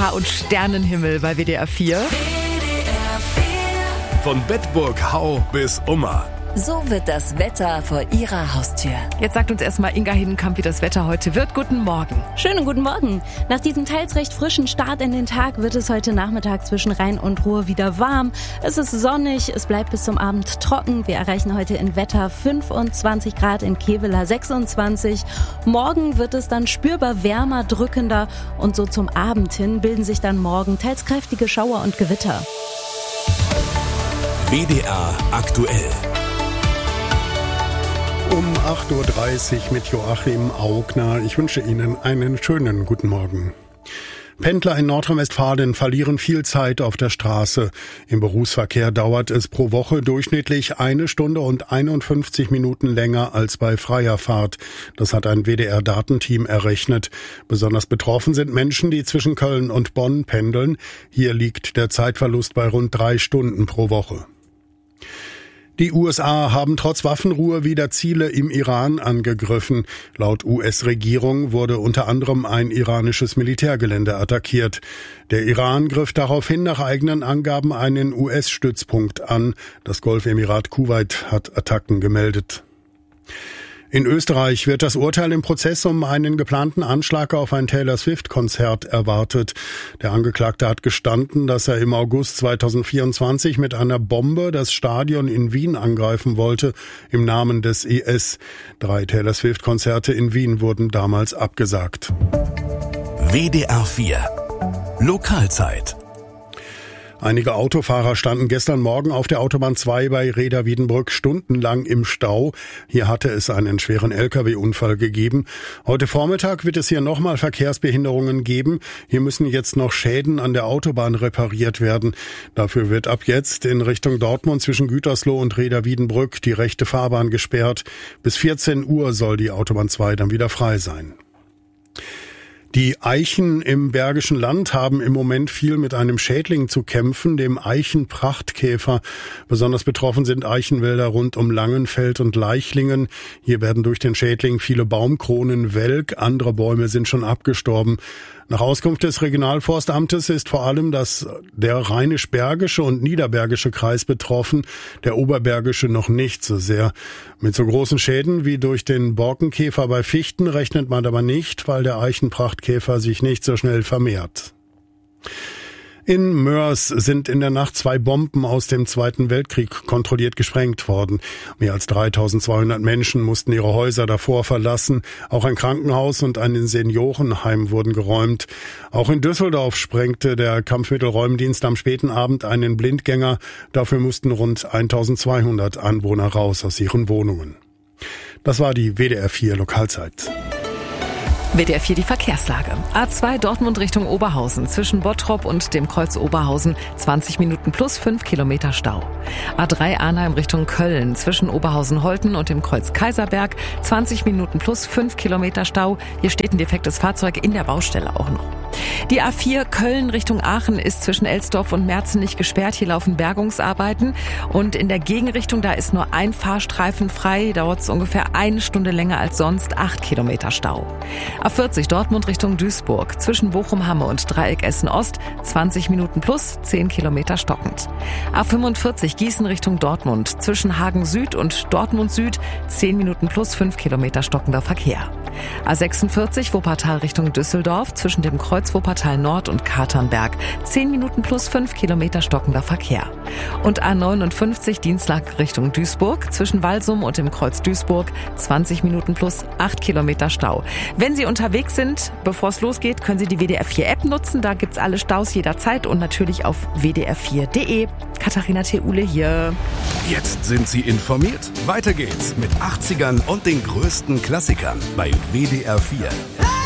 BH und Sternenhimmel bei WDR 4. Von Bedburg Hau bis Umma. So wird das Wetter vor Ihrer Haustür. Jetzt sagt uns erstmal Inga Hedenkamp, wie das Wetter heute wird. Guten Morgen. Schönen guten Morgen. Nach diesem teils recht frischen Start in den Tag wird es heute Nachmittag zwischen Rhein und Ruhr wieder warm. Es ist sonnig, es bleibt bis zum Abend trocken. Wir erreichen heute in Wetter 25 Grad, in Kevela 26. Morgen wird es dann spürbar wärmer, drückender und so zum Abend hin bilden sich dann morgen teils kräftige Schauer und Gewitter. WDR aktuell. Um 8.30 Uhr mit Joachim Augner. Ich wünsche Ihnen einen schönen guten Morgen. Pendler in Nordrhein-Westfalen verlieren viel Zeit auf der Straße. Im Berufsverkehr dauert es pro Woche durchschnittlich 1 Stunde und 51 Minuten länger als bei freier Fahrt. Das hat ein WDR-Datenteam errechnet. Besonders betroffen sind Menschen, die zwischen Köln und Bonn pendeln. Hier liegt der Zeitverlust bei rund 3 Stunden pro Woche. Die USA haben trotz Waffenruhe wieder Ziele im Iran angegriffen. Laut US-Regierung wurde unter anderem ein iranisches Militärgelände attackiert. Der Iran griff daraufhin nach eigenen Angaben einen US-Stützpunkt an. Das Golfemirat Kuwait hat Attacken gemeldet. In Österreich wird das Urteil im Prozess um einen geplanten Anschlag auf ein Taylor Swift-Konzert erwartet. Der Angeklagte hat gestanden, dass er im August 2024 mit einer Bombe das Stadion in Wien angreifen wollte, im Namen des IS. 3 Taylor Swift-Konzerte in Wien wurden damals abgesagt. WDR 4 Lokalzeit. Einige Autofahrer standen gestern Morgen auf der Autobahn 2 bei Rheda-Wiedenbrück stundenlang im Stau. Hier hatte es einen schweren LKW-Unfall gegeben. Heute Vormittag wird es hier nochmal Verkehrsbehinderungen geben. Hier müssen jetzt noch Schäden an der Autobahn repariert werden. Dafür wird ab jetzt in Richtung Dortmund zwischen Gütersloh und Rheda-Wiedenbrück die rechte Fahrbahn gesperrt. Bis 14 Uhr soll die Autobahn 2 dann wieder frei sein. Die Eichen im Bergischen Land haben im Moment viel mit einem Schädling zu kämpfen, dem Eichenprachtkäfer. Besonders betroffen sind Eichenwälder rund um Langenfeld und Leichlingen. Hier werden durch den Schädling viele Baumkronen welk, andere Bäume sind schon abgestorben. Nach Auskunft des Regionalforstamtes ist vor allem der Rheinisch-Bergische und Niederbergische Kreis betroffen, der Oberbergische noch nicht so sehr. Mit so großen Schäden wie durch den Borkenkäfer bei Fichten rechnet man aber nicht, weil der Eichenprachtkäfer sich nicht so schnell vermehrt. In Moers sind in der Nacht 2 Bomben aus dem Zweiten Weltkrieg kontrolliert gesprengt worden. Mehr als 3200 Menschen mussten ihre Häuser davor verlassen. Auch ein Krankenhaus und ein Seniorenheim wurden geräumt. Auch in Düsseldorf sprengte der Kampfmittelräumdienst am späten Abend einen Blindgänger. Dafür mussten rund 1200 Anwohner raus aus ihren Wohnungen. Das war die WDR 4 Lokalzeit. WDR 4 die Verkehrslage. A2 Dortmund Richtung Oberhausen zwischen Bottrop und dem Kreuz Oberhausen 20 Minuten plus 5 Kilometer Stau. A3 Arnheim Richtung Köln zwischen Oberhausen-Holten und dem Kreuz Kaiserberg 20 Minuten plus 5 Kilometer Stau. Hier steht ein defektes Fahrzeug in der Baustelle auch noch. Die A4 Köln Richtung Aachen ist zwischen Elsdorf und Merzenich gesperrt. Hier laufen Bergungsarbeiten. Und in der Gegenrichtung, da ist nur ein Fahrstreifen frei. Dauert es ungefähr 1 Stunde länger als sonst. 8 Kilometer Stau. A40 Dortmund Richtung Duisburg zwischen Bochum-Hamme und Dreieck Essen-Ost 20 Minuten plus 10 Kilometer stockend. A45 Gießen Richtung Dortmund zwischen Hagen Süd und Dortmund Süd 10 Minuten plus 5 Kilometer stockender Verkehr. A46 Wuppertal Richtung Düsseldorf zwischen dem Kreuz Wuppertal Nord und Katernberg 10 Minuten plus 5 Kilometer stockender Verkehr. Und A59 Dienstag Richtung Duisburg zwischen Walsum und dem Kreuz Duisburg 20 Minuten plus 8 Kilometer Stau. Wenn Sie unterwegs sind, bevor es losgeht, können Sie die WDR 4 App nutzen. Da gibt's alle Staus jederzeit und natürlich auf wdr4.de. Katharina Theule hier. Jetzt sind Sie informiert. Weiter geht's mit 80ern und den größten Klassikern bei WDR 4.